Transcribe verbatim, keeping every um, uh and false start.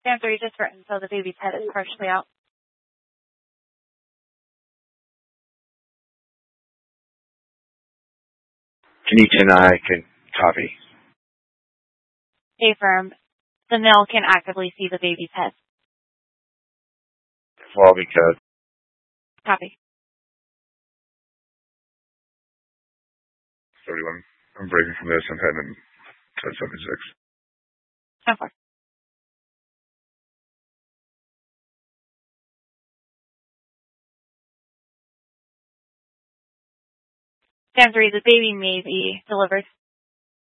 Stand three, just for info, the baby's head is partially out. Tanisha and I can copy. Affirm. The male can actively see the baby's head. Well, because. Copy. thirty-one. I'm breaking from this. I'm heading to seventy-six. ten four. Stand three, the baby may be delivered.